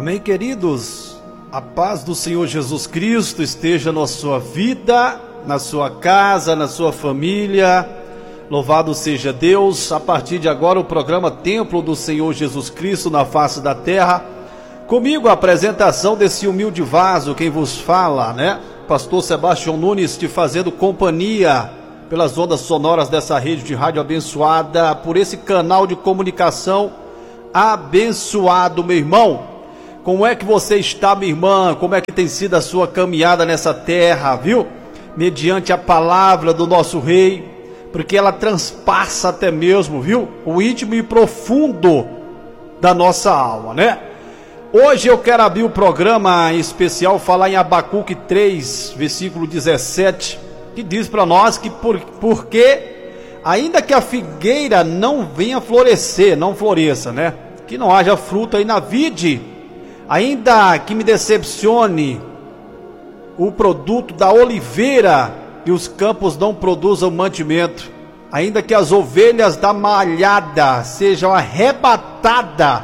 Amém, queridos? A paz do Senhor Jesus Cristo esteja na sua vida, na sua casa, na sua família. Louvado seja Deus. A partir de agora o programa Templo do Senhor Jesus Cristo na face da terra. Comigo a apresentação desse humilde vaso, quem vos fala, né? Pastor Sebastião Nunes, te fazendo companhia pelas ondas sonoras dessa rede de rádio abençoada, por esse canal de comunicação abençoado, meu irmão. Como é que você está, minha irmã? Como é que tem sido a sua caminhada nessa terra, viu? Mediante a palavra do nosso Rei, porque ela transpassa até mesmo, viu? O íntimo e profundo da nossa alma, né? Hoje eu quero abrir o programa em especial, falar em Abacuque 3, versículo 17, que diz para nós que porque ainda que a figueira não venha florescer, não floresça, né? Que não haja fruto aí na vide, ainda que me decepcione o produto da oliveira e os campos não produzam mantimento, ainda que as ovelhas da malhada sejam arrebatadas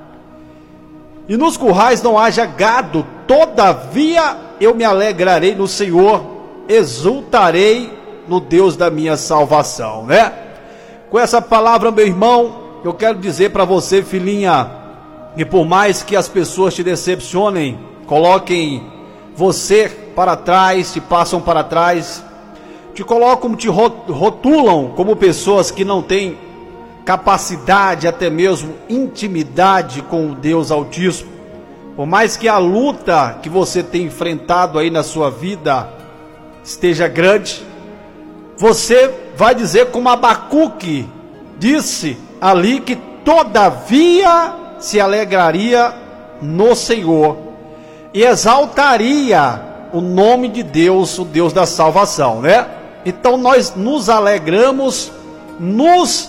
e nos currais não haja gado, todavia eu me alegrarei no Senhor, exultarei no Deus da minha salvação, né? Com essa palavra, meu irmão, eu quero dizer para você, filhinha, e por mais que as pessoas te decepcionem, coloquem você para trás, te passam para trás, te colocam, te rotulam como pessoas que não têm capacidade, até mesmo intimidade com o Deus Altíssimo, por mais que a luta que você tem enfrentado aí na sua vida esteja grande, você vai dizer como Abacuque disse ali, que todavia se alegraria no Senhor e exaltaria o nome de Deus, o Deus da salvação, né? Então nós nos alegramos, nós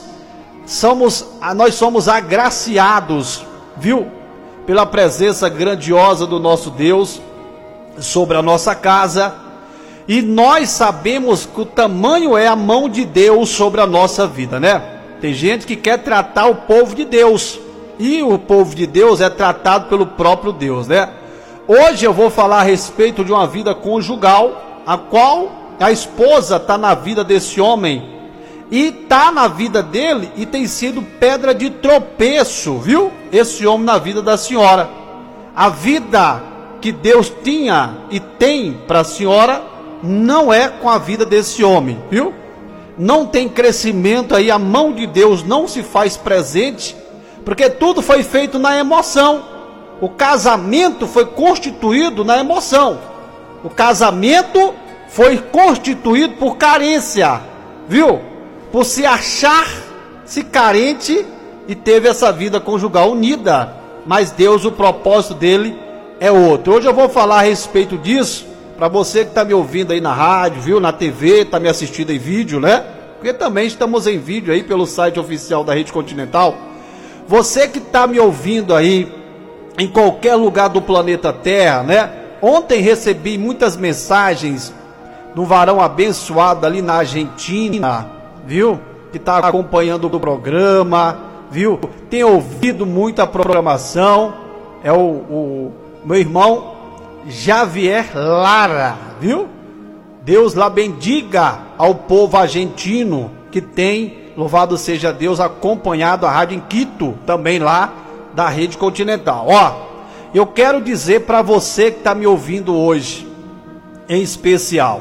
somos agraciados, viu? Pela presença grandiosa do nosso Deus sobre a nossa casa, e nós sabemos que o tamanho é a mão de Deus sobre a nossa vida, né? Tem gente que quer tratar o povo de Deus, e o povo de Deus é tratado pelo próprio Deus, né? Hoje eu vou falar a respeito de uma vida conjugal, a qual a esposa está na vida desse homem, e está na vida dele, e tem sido pedra de tropeço, viu? Esse homem na vida da senhora. A vida que Deus tinha e tem para a senhora não é com a vida desse homem, viu? Não tem crescimento aí, a mão de Deus não se faz presente, porque tudo foi feito na emoção. O casamento foi constituído na emoção. O casamento foi constituído por carência, viu? Por se achar-se carente, e teve essa vida conjugal unida. Mas Deus, o propósito dele é outro. Hoje eu vou falar a respeito disso, para você que está me ouvindo aí na rádio, viu? Na TV, está me assistindo em vídeo, né? Porque também estamos em vídeo aí pelo site oficial da Rede Continental. Você que está me ouvindo aí em qualquer lugar do planeta Terra, né? Ontem recebi muitas mensagens de um varão abençoado ali na Argentina, viu? Que está acompanhando o programa, viu? Tem ouvido muita programação. É o meu irmão Javier Lara, viu? Deus lá bendiga ao povo argentino que tem, louvado seja Deus, acompanhado a rádio em Quito, também lá da Rede Continental. Ó, eu quero dizer para você que está me ouvindo hoje, em especial,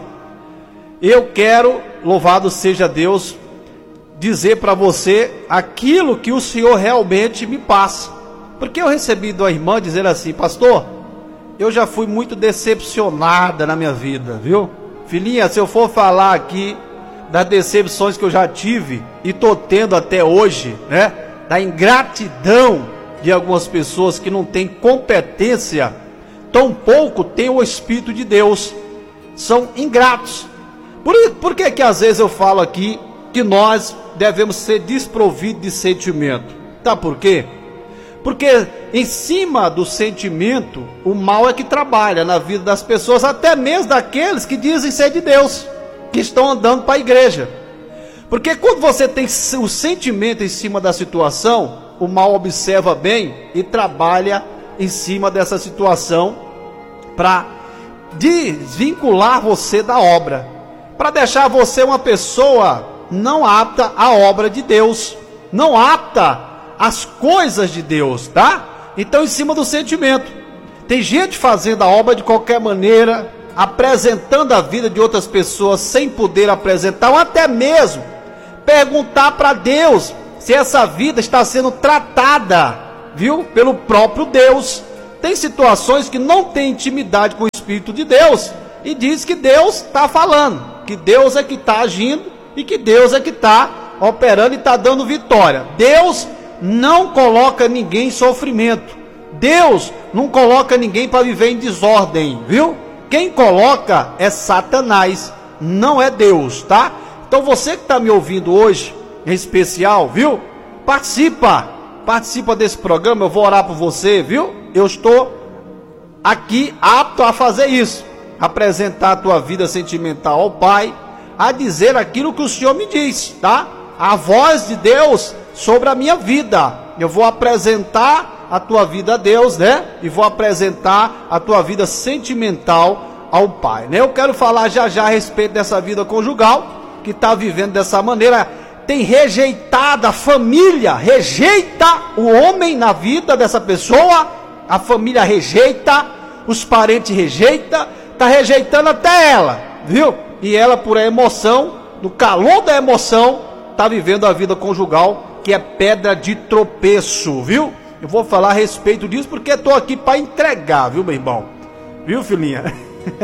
eu quero, louvado seja Deus, dizer para você aquilo que o Senhor realmente me passa. Porque eu recebi de uma irmã dizendo assim: pastor, eu já fui muito decepcionada na minha vida, viu? Filhinha, se eu for falar aqui das decepções que eu já tive e estou tendo até hoje, né? Da ingratidão de algumas pessoas que não têm competência, tampouco têm o Espírito de Deus, são ingratos. Por que às vezes eu falo aqui que nós devemos ser desprovidos de sentimento? Tá por quê? Porque em cima do sentimento, o mal é que trabalha na vida das pessoas, até mesmo daqueles que dizem ser de Deus, que estão andando para a igreja. Porque quando você tem o sentimento em cima da situação, o mal observa bem e trabalha em cima dessa situação para desvincular você da obra, para deixar você uma pessoa não apta à obra de Deus, não apta às coisas de Deus, tá? Então, em cima do sentimento, tem gente fazendo a obra de qualquer maneira, apresentando a vida de outras pessoas sem poder apresentar, ou até mesmo perguntar para Deus se essa vida está sendo tratada, viu, pelo próprio Deus. Tem situações que não tem intimidade com o Espírito de Deus e diz que Deus está falando, que Deus é que está agindo e que Deus é que está operando e está dando vitória. Deus não coloca ninguém em sofrimento. Deus não coloca ninguém para viver em desordem, viu? Quem coloca é Satanás, não é Deus, tá? Então você que está me ouvindo hoje, em especial, viu? Participa desse programa, eu vou orar por você, viu? Eu estou aqui apto a fazer isso, apresentar a tua vida sentimental ao Pai, a dizer aquilo que o Senhor me diz, tá? A voz de Deus sobre a minha vida. Eu vou apresentar a tua vida a Deus, né? E vou apresentar a tua vida sentimental ao Pai, né? Eu quero falar já a respeito dessa vida conjugal, que está vivendo dessa maneira, tem rejeitado a família, rejeita o homem na vida dessa pessoa, a família rejeita, os parentes rejeita, está rejeitando até ela, viu? E ela, por a emoção, no calor da emoção, está vivendo a vida conjugal, que é pedra de tropeço, viu? Eu vou falar a respeito disso porque estou aqui para entregar, viu, meu irmão? Viu, filhinha?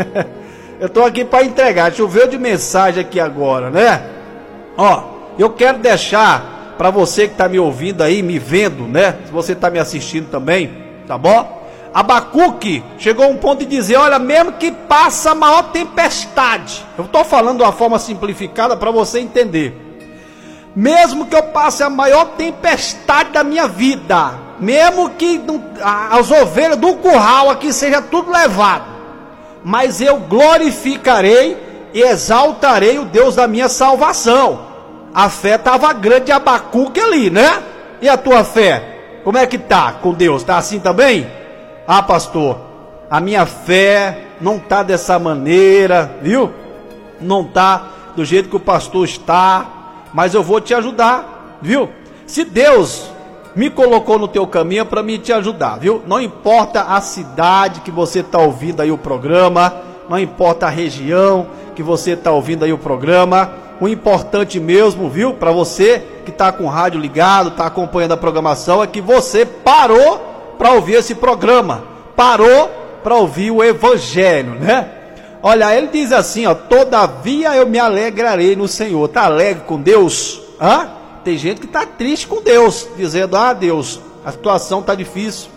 Eu estou aqui para entregar. Choveu de mensagem aqui agora, né? Ó, eu quero deixar para você que está me ouvindo aí, me vendo, né? Se você está me assistindo também, tá bom? Abacuque chegou a um ponto de dizer, olha, mesmo que passa a maior tempestade, eu estou falando de uma forma simplificada para você entender. Mesmo que eu passe a maior tempestade da minha vida, mesmo que as ovelhas do curral aqui seja tudo levado, mas eu glorificarei e exaltarei o Deus da minha salvação. A fé estava grande de Abacuque ali, né? E a tua fé? Como é que tá com Deus? Tá assim também? Ah, pastor, a minha fé não tá dessa maneira, viu? Não tá do jeito que o pastor está, mas eu vou te ajudar, viu? Se Deus me colocou no teu caminho, é para mim te ajudar, viu? Não importa a cidade que você está ouvindo aí o programa, não importa a região que você está ouvindo aí o programa, o importante mesmo, viu? Para você que está com o rádio ligado, está acompanhando a programação, é que você parou para ouvir esse programa, parou para ouvir o Evangelho, né? Olha, ele diz assim, ó, todavia eu me alegrarei no Senhor. Tá alegre com Deus? Hã? Tem gente que tá triste com Deus, dizendo, ah, Deus, a situação tá difícil.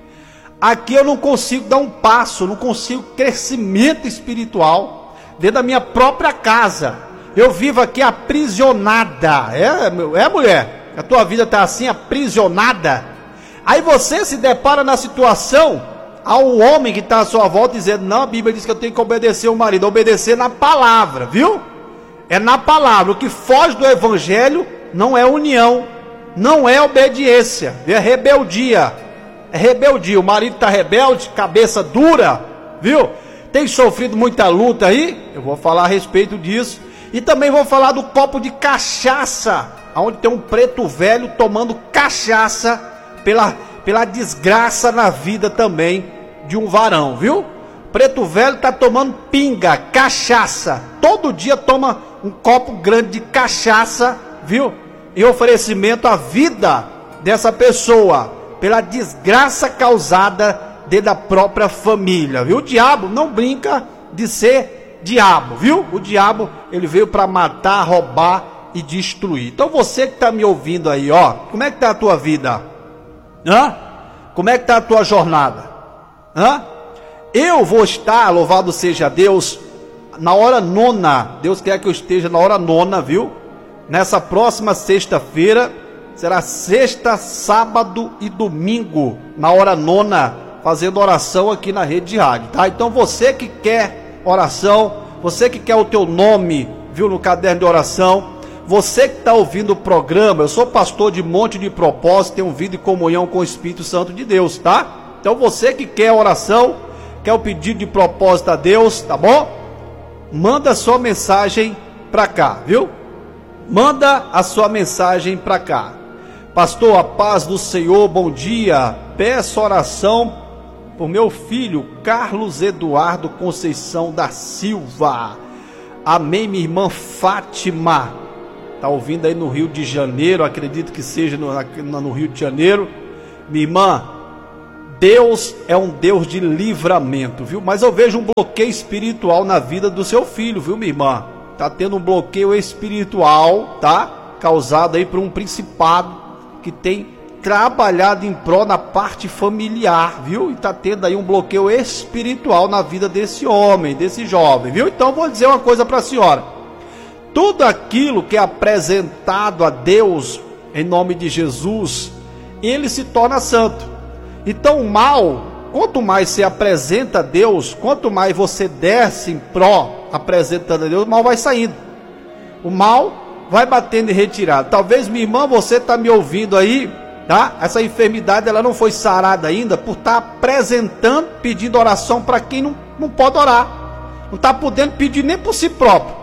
Aqui eu não consigo dar um passo, não consigo crescimento espiritual dentro da minha própria casa. Eu vivo aqui aprisionada. É mulher? A tua vida tá assim, aprisionada? Aí você se depara na situação ao homem que está à sua volta dizendo, não, a Bíblia diz que eu tenho que obedecer o marido, obedecer na palavra, viu? É na palavra. O que foge do Evangelho não é união, não é obediência, é rebeldia. É rebeldia. O marido está rebelde, cabeça dura, viu? Tem sofrido muita luta aí? Eu vou falar a respeito disso. E também vou falar do copo de cachaça, onde tem um preto velho tomando cachaça pela desgraça na vida também de um varão, viu? Preto velho está tomando pinga, cachaça, todo dia toma um copo grande de cachaça, viu? Em oferecimento à vida dessa pessoa, pela desgraça causada dentro da própria família, viu? O diabo não brinca de ser diabo, viu? O diabo, ele veio para matar, roubar e destruir. Então você que está me ouvindo aí, ó, como é que está a tua vida? Hã? Como é que está a tua jornada? Hã? Eu vou estar, louvado seja Deus, na hora nona. Deus quer que eu esteja na hora nona, viu? Nessa próxima sexta-feira, será sexta, sábado e domingo, na hora nona, fazendo oração aqui na rede de rádio, tá? Então você que quer oração, você que quer o teu nome, viu, no caderno de oração, você que está ouvindo o programa, eu sou pastor de Monte de Propósito, tenho vida e comunhão com o Espírito Santo de Deus, tá? Então você que quer oração, quer o pedido de propósito a Deus, tá bom? Manda sua mensagem para cá, viu? Manda a sua mensagem para cá. Pastor, a paz do Senhor, bom dia. Peço oração por meu filho Carlos Eduardo Conceição da Silva. Amém, minha irmã Fátima. Está ouvindo aí no Rio de Janeiro, acredito que seja no Rio de Janeiro. Minha irmã, Deus é um Deus de livramento, viu? Mas eu vejo um bloqueio espiritual na vida do seu filho, viu, minha irmã? Está tendo um bloqueio espiritual, tá? Causado aí por um principado que tem trabalhado em prol na parte familiar, viu? E está tendo aí um bloqueio espiritual na vida desse homem, desse jovem, viu? Então vou dizer uma coisa para a senhora: tudo aquilo que é apresentado a Deus em nome de Jesus, ele se torna santo. Então o mal, quanto mais se apresenta a Deus, quanto mais você desce em pró apresentando a Deus, o mal vai saindo, o mal vai batendo e retirado. Talvez, minha irmã, você está me ouvindo aí, tá? Essa enfermidade ela não foi sarada ainda por estar apresentando, pedindo oração para quem não pode orar, não está podendo pedir nem por si próprio.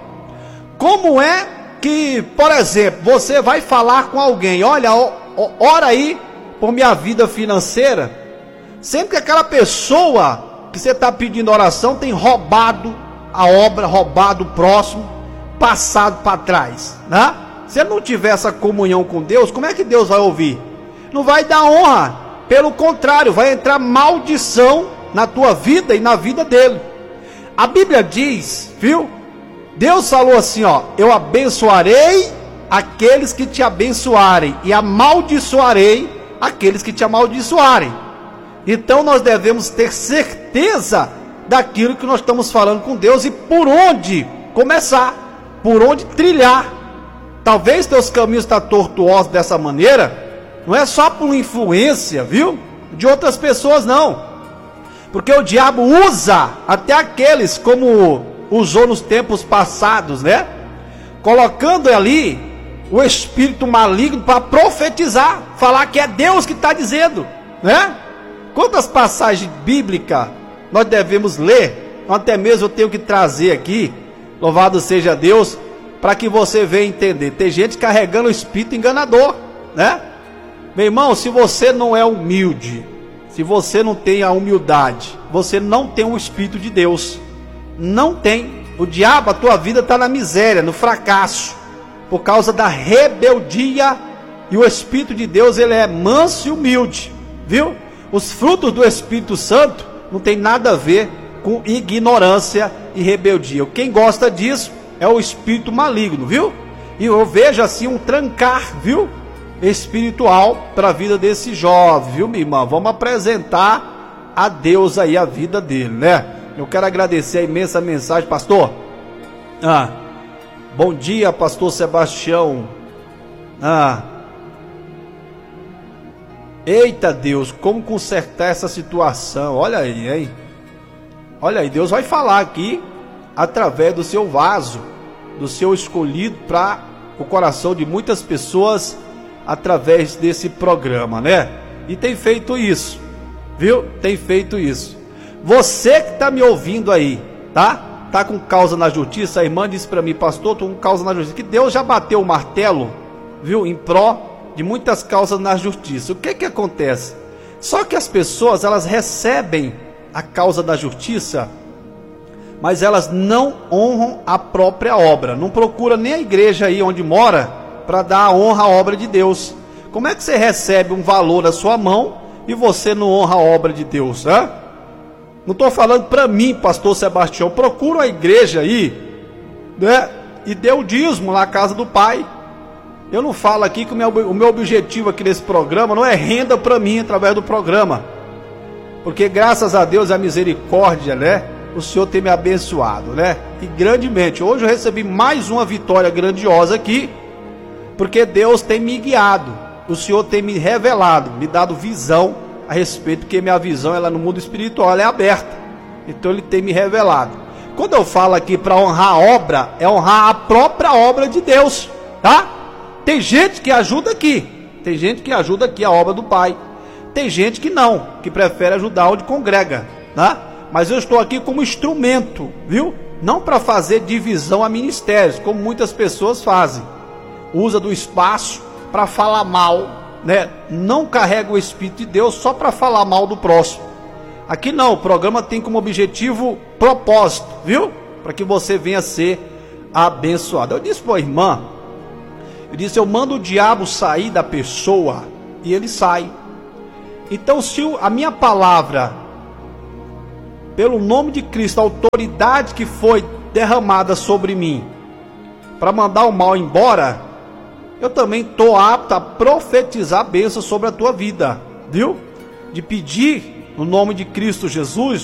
Como é que, por exemplo, você vai falar com alguém, olha, ora aí por minha vida financeira, sempre que aquela pessoa que você está pedindo oração tem roubado a obra, roubado o próximo, passado para trás, né? Se ele não tiver essa comunhão com Deus, como é que Deus vai ouvir? Não vai dar honra, pelo contrário, vai entrar maldição na tua vida e na vida dele. A Bíblia diz, viu? Deus falou assim, ó: eu abençoarei aqueles que te abençoarem e amaldiçoarei aqueles que te amaldiçoarem. Então nós devemos ter certeza daquilo que nós estamos falando com Deus e por onde começar, por onde trilhar. Talvez teus caminhos estão tortuosos dessa maneira, não é só por influência, viu, de outras pessoas, não, porque o diabo usa até aqueles, como usou nos tempos passados, né, colocando ali o espírito maligno para profetizar, falar que é Deus que está dizendo, né? Quantas passagens bíblicas nós devemos ler, até mesmo eu tenho que trazer aqui, louvado seja Deus, para que você venha entender. Tem gente carregando o espírito enganador, né? Meu irmão, se você não é humilde, se você não tem a humildade, você não tem o Espírito de Deus, não tem. O diabo, a tua vida está na miséria, no fracasso, por causa da rebeldia, e o Espírito de Deus, ele é manso e humilde, viu? Os frutos do Espírito Santo não tem nada a ver com ignorância e rebeldia. Quem gosta disso é o espírito maligno, viu? E eu vejo assim um trancar, viu, espiritual para a vida desse jovem, viu, minha irmã? Vamos apresentar a Deus aí a vida dele, né? Eu quero agradecer a imensa mensagem, pastor. Bom dia, pastor Sebastião. Eita Deus, como consertar essa situação? Olha aí, hein? Olha aí, Deus vai falar aqui através do seu vaso, do seu escolhido para o coração de muitas pessoas através desse programa, né? E tem feito isso, viu? Tem feito isso. Você que está me ouvindo aí, tá? Tá com causa na justiça? A irmã disse para mim, pastor, estou com causa na justiça. Que Deus já bateu o martelo, viu? Em pró de muitas causas na justiça. O que que acontece? Só que as pessoas, elas recebem a causa da justiça, mas elas não honram a própria obra, não procura nem a igreja aí onde mora para dar a honra à obra de Deus. Como é que você recebe um valor na sua mão e você não honra a obra de Deus, né? Não estou falando para mim, pastor Sebastião, procura a igreja aí, né, e dê o dízimo lá na casa do Pai. Eu não falo aqui que o meu objetivo aqui nesse programa não é renda para mim através do programa, porque graças a Deus, a misericórdia, né, o Senhor tem me abençoado, né, e grandemente. Hoje eu recebi mais uma vitória grandiosa aqui, porque Deus tem me guiado, o Senhor tem me revelado, me dado visão a respeito, porque minha visão, ela no mundo espiritual, ela é aberta, então Ele tem me revelado. Quando eu falo aqui para honrar a obra, é honrar a própria obra de Deus, tá? Tem gente que ajuda aqui, tem gente que ajuda aqui a obra do Pai, Tem gente que não, que prefere ajudar onde congrega, né? Mas eu estou aqui como instrumento, viu? Não para fazer divisão a ministérios, como muitas pessoas fazem. Usa do espaço para falar mal, né? Não carrega o Espírito de Deus só para falar mal do próximo. Aqui não, o programa tem como objetivo propósito, viu? Para que você venha ser abençoado. Eu disse para a irmã, eu mando o diabo sair da pessoa e ele sai. Então, se a minha palavra, pelo nome de Cristo, a autoridade que foi derramada sobre mim, para mandar o mal embora, eu também estou apto a profetizar bênção sobre a tua vida, viu? De pedir, no nome de Cristo Jesus,